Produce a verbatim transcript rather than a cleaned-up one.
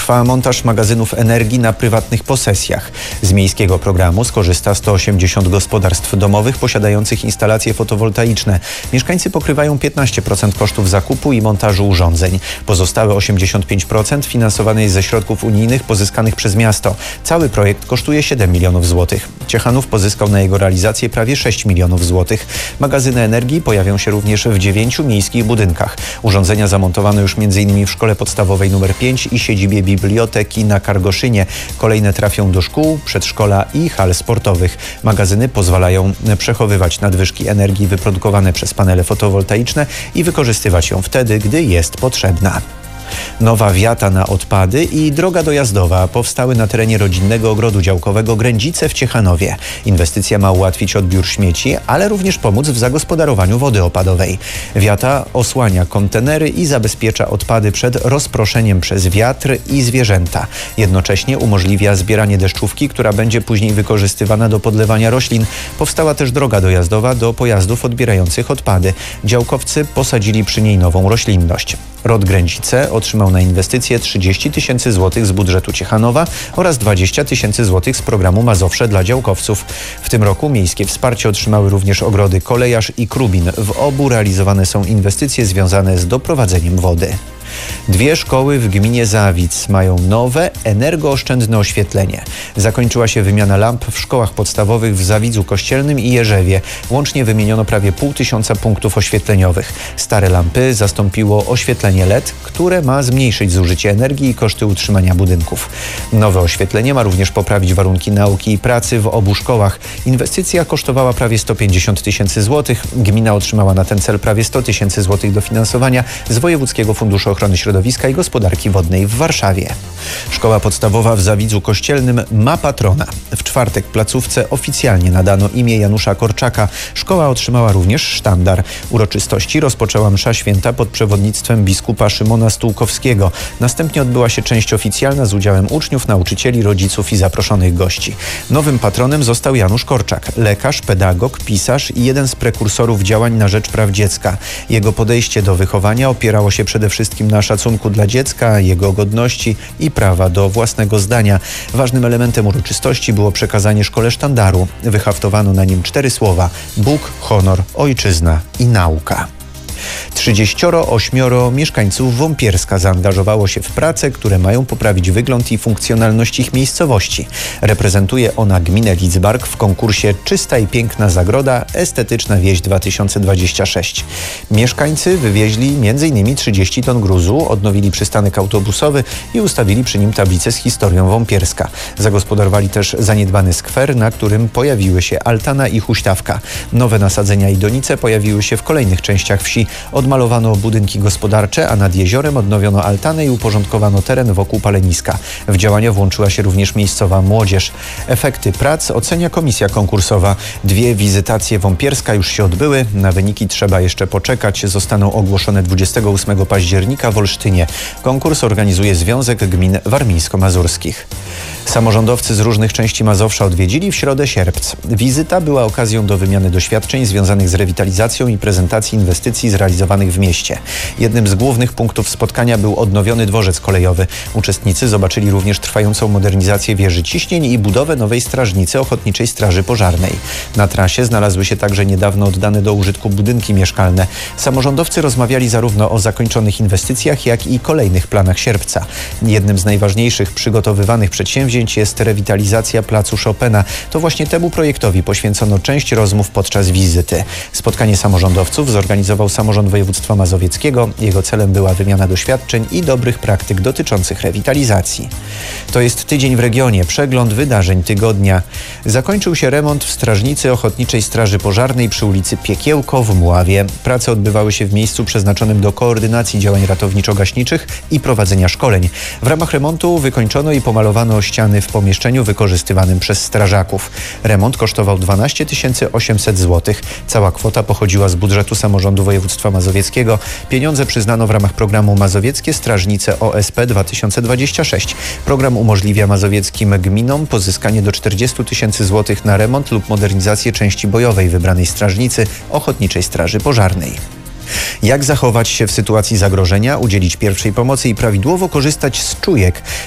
Trwa montaż magazynów energii na prywatnych posesjach. Z miejskiego programu skorzysta sto osiemdziesiąt gospodarstw domowych posiadających instalacje fotowoltaiczne. Mieszkańcy pokrywają piętnaście procent kosztów zakupu i montażu urządzeń. Pozostałe osiemdziesiąt pięć procent finansowane jest ze środków unijnych pozyskanych przez miasto. Cały projekt kosztuje siedem milionów złotych. Ciechanów pozyskał na jego realizację prawie sześć milionów złotych. Magazyny energii pojawią się również w dziewięciu miejskich budynkach. Urządzenia zamontowano już między innymi w szkole podstawowej numer pięć i siedzibie biblioteki na Kargoszynie. Kolejne trafią do szkół, przedszkola i hal sportowych. Magazyny pozwalają przechowywać nadwyżki energii wyprodukowane przez panele fotowoltaiczne i wykorzystywać ją wtedy, gdy jest potrzebna. Nowa wiata na odpady i droga dojazdowa powstały na terenie rodzinnego ogrodu działkowego Grędzice w Ciechanowie. Inwestycja ma ułatwić odbiór śmieci, ale również pomóc w zagospodarowaniu wody opadowej. Wiata osłania kontenery i zabezpiecza odpady przed rozproszeniem przez wiatr i zwierzęta. Jednocześnie umożliwia zbieranie deszczówki, która będzie później wykorzystywana do podlewania roślin. Powstała też droga dojazdowa do pojazdów odbierających odpady. Działkowcy posadzili przy niej nową roślinność. R O D Grędzice otrzymał na inwestycje trzydzieści tysięcy złotych z budżetu Ciechanowa oraz dwadzieścia tysięcy złotych z programu Mazowsze dla działkowców. W tym roku miejskie wsparcie otrzymały również ogrody Kolejarz i Krubin. W obu realizowane są inwestycje związane z doprowadzeniem wody. Dwie szkoły w gminie Zawic mają nowe, energooszczędne oświetlenie. Zakończyła się wymiana lamp w szkołach podstawowych w Zawidzu Kościelnym i Jerzewie. Łącznie wymieniono prawie pół tysiąca punktów oświetleniowych. Stare lampy zastąpiło oświetlenie L E D, które ma zmniejszyć zużycie energii i koszty utrzymania budynków. Nowe oświetlenie ma również poprawić warunki nauki i pracy w obu szkołach. Inwestycja kosztowała prawie sto pięćdziesiąt tysięcy złotych. Gmina otrzymała na ten cel prawie sto tysięcy złotych dofinansowania z Wojewódzkiego Funduszu Ochrony Środowiska i Gospodarki Wodnej w Warszawie. Szkoła podstawowa w Zawidzu Kościelnym ma patrona. W czwartek placówce oficjalnie nadano imię Janusza Korczaka. Szkoła otrzymała również sztandar. Uroczystości rozpoczęła msza święta pod przewodnictwem biskupa Szymona Stułkowskiego. Następnie odbyła się część oficjalna z udziałem uczniów, nauczycieli, rodziców i zaproszonych gości. Nowym patronem został Janusz Korczak, lekarz, pedagog, pisarz i jeden z prekursorów działań na rzecz praw dziecka. Jego podejście do wychowania opierało się przede wszystkim na szacunku dla dziecka, jego godności i prawa do własnego zdania. Ważnym elementem uroczystości było przekazanie szkole sztandaru. Wyhaftowano na nim cztery słowa: Bóg, honor, ojczyzna i nauka. trzydzieścioro ośmioro mieszkańców Wąpierska zaangażowało się w prace, które mają poprawić wygląd i funkcjonalność ich miejscowości. Reprezentuje ona gminę Lidzbark w konkursie Czysta i piękna zagroda – Estetyczna wieś dwa tysiące dwadzieścia sześć. Mieszkańcy wywieźli między innymi trzydzieści ton gruzu, odnowili przystanek autobusowy i ustawili przy nim tablicę z historią Wąpierska. Zagospodarowali też zaniedbany skwer, na którym pojawiły się altana i huśtawka. Nowe nasadzenia i donice pojawiły się w kolejnych częściach wsi. Odmalowano budynki gospodarcze, a nad jeziorem odnowiono altanę i uporządkowano teren wokół paleniska. W działania włączyła się również miejscowa młodzież. Efekty prac ocenia komisja konkursowa. Dwie wizytacje Wąpierska już się odbyły. Na wyniki trzeba jeszcze poczekać. Zostaną ogłoszone dwudziestego ósmego października w Olsztynie. Konkurs organizuje Związek Gmin Warmińsko-Mazurskich. Samorządowcy z różnych części Mazowsza odwiedzili w środę Sierpc. Wizyta była okazją do wymiany doświadczeń związanych z rewitalizacją i prezentacji inwestycji zrealizowanych w mieście. Jednym z głównych punktów spotkania był odnowiony dworzec kolejowy. Uczestnicy zobaczyli również trwającą modernizację wieży ciśnień i budowę nowej strażnicy Ochotniczej Straży Pożarnej. Na trasie znalazły się także niedawno oddane do użytku budynki mieszkalne. Samorządowcy rozmawiali zarówno o zakończonych inwestycjach, jak i kolejnych planach Sierpca. Jednym z najważniejszych przygotowywanych przedsięwzięć jest rewitalizacja placu Chopina. To właśnie temu projektowi poświęcono część rozmów podczas wizyty. Spotkanie samorządowców zorganizował Samorząd Województwa Mazowieckiego. Jego celem była wymiana doświadczeń i dobrych praktyk dotyczących rewitalizacji. To jest Tydzień w regionie, przegląd wydarzeń tygodnia. Zakończył się remont w strażnicy Ochotniczej Straży Pożarnej przy ulicy Piekiełko w Mławie. Prace odbywały się w miejscu przeznaczonym do koordynacji działań ratowniczo-gaśniczych i prowadzenia szkoleń. W ramach remontu wykończono i pomalowano ściany w pomieszczeniu wykorzystywanym przez strażaków. Remont kosztował dwanaście tysięcy osiemset złotych. Cała kwota pochodziła z budżetu Samorządu Województwa Mazowieckiego. Pieniądze przyznano w ramach programu Mazowieckie Strażnice O S P dwa tysiące dwadzieścia sześć. Program umożliwia mazowieckim gminom pozyskanie do czterdziestu tysięcy złotych na remont lub modernizację części bojowej wybranej strażnicy Ochotniczej Straży Pożarnej. Jak zachować się w sytuacji zagrożenia, udzielić pierwszej pomocy i prawidłowo korzystać z czujek?